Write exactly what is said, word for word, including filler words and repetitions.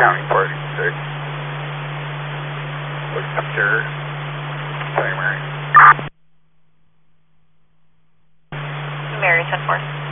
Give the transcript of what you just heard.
County Park six. Victor, primary. Mary ten four.